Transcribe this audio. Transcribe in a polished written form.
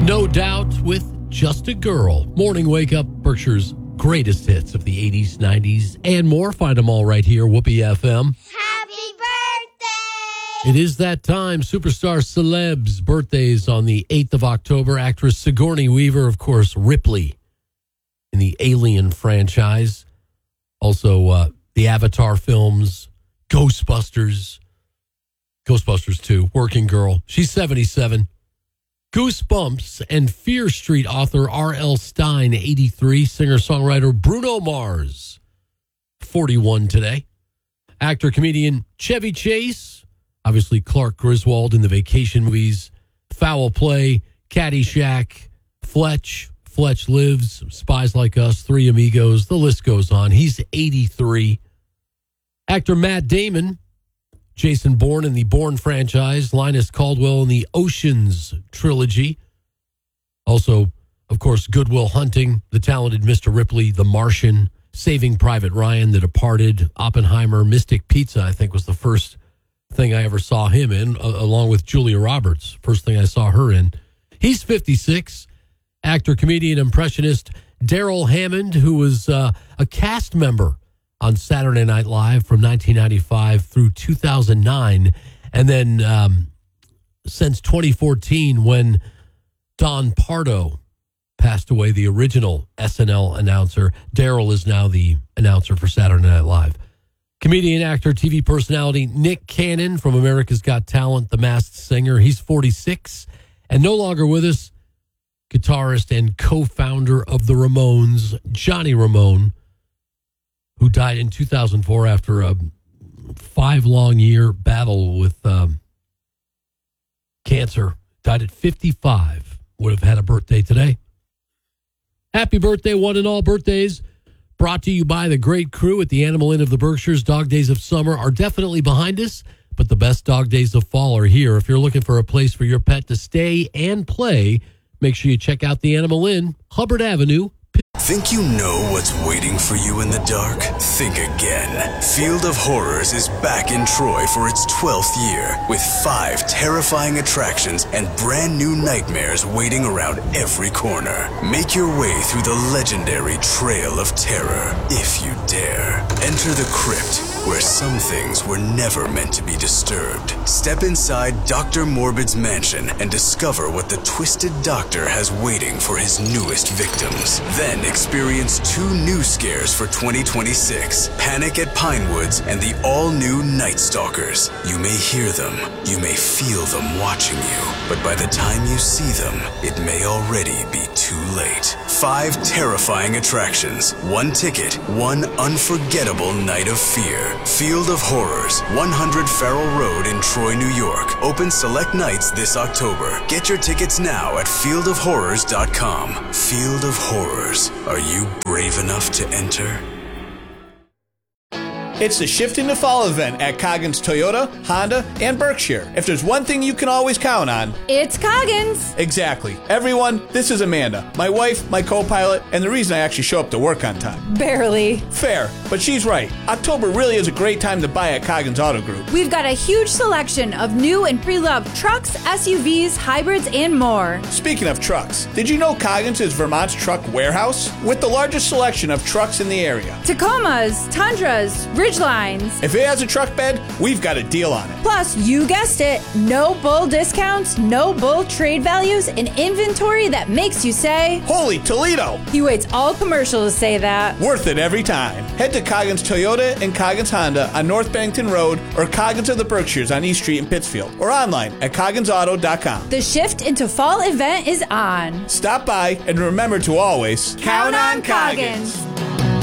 No Doubt with Just a Girl. Morning Wake Up, Berkshire's greatest hits of the 80s, 90s, and more. Find them all right here, Whoopee FM. Happy birthday! It is that time. Superstar celebs' birthdays on the 8th of October. Actress Sigourney Weaver, of course, Ripley in the Alien franchise. Also, the Avatar films, Ghostbusters 2, Working Girl. She's 77. Goosebumps and Fear Street author R.L. Stine, 83. Singer-songwriter Bruno Mars, 41 today. Actor-comedian Chevy Chase. Obviously, Clark Griswold in the Vacation movies. Foul Play, Caddyshack, Fletch Lives, Spies Like Us, Three Amigos. The list goes on. He's 83. Actor Matt Damon. Jason Bourne in the Bourne franchise, Linus Caldwell in the Oceans trilogy. Also, of course, Good Will Hunting, the talented Mr. Ripley, The Martian, Saving Private Ryan, The Departed, Oppenheimer, Mystic Pizza, I think was the first thing I ever saw him in, along with Julia Roberts, first thing I saw her in. He's 56. Actor, comedian, impressionist Daryl Hammond, who was a cast member on Saturday Night Live from 1995 through 2009. And then since 2014, when Don Pardo passed away, the original SNL announcer, Daryl is now the announcer for Saturday Night Live. Comedian, actor, TV personality Nick Cannon from America's Got Talent, The Masked Singer. He's 46 and no longer with us. Guitarist and co-founder of the Ramones, Johnny Ramone, who died in 2004 after a 5-long-year battle with cancer. Died at 55. Would have had a birthday today. Happy birthday, one and all. Birthdays brought to you by the great crew at the Animal Inn of the Berkshires. Dog days of summer are definitely behind us, but the best dog days of fall are here. If you're looking for a place for your pet to stay and play, make sure you check out the Animal Inn, Hubbard Avenue. Think you know what's waiting for you in the dark? Think again. Field of Horrors is back in Troy for its 12th year with 5 terrifying attractions and brand new nightmares waiting around every corner. Make your way through the legendary Trail of Terror, if you dare. Enter the crypt, where some things were never meant to be disturbed. Step inside Dr. Morbid's mansion and discover what the Twisted Doctor has waiting for his newest victims. Then experience 2 new scares for 2026. Panic at Pinewoods and the all-new Night Stalkers. You may hear them, you may feel them watching you, but by the time you see them, it may already be too late. 5 terrifying attractions, 1 ticket, 1 unforgettable night of fear. Field of Horrors, 100 Farrell Road in Troy, New York. Open select nights this October. Get your tickets now at fieldofhorrors.com. Field of Horrors. Are you brave enough to enter? It's the Shift into Fall event at Coggins Toyota, Honda, and Berkshire. If there's one thing you can always count on, it's Coggins. Exactly. Everyone, this is Amanda, my wife, my co-pilot, and the reason I actually show up to work on time. Barely. Fair, but she's right. October really is a great time to buy at Coggins Auto Group. We've got a huge selection of new and pre-loved trucks, SUVs, hybrids, and more. Speaking of trucks, did you know Coggins is Vermont's truck warehouse? With the largest selection of trucks in the area. Tacomas, Tundras, Ridgelines. If it has a truck bed, we've got a deal on it. Plus, you guessed it, no bull discounts, no bull trade values, and inventory that makes you say, "Holy Toledo!" He waits all commercial to say that. Worth it every time. Head to Coggins Toyota and Coggins Honda on North Bennington Road or Coggins of the Berkshires on East Street in Pittsfield or online at cogginsauto.com. The Shift into Fall event is on. Stop by and remember to always count on Coggins.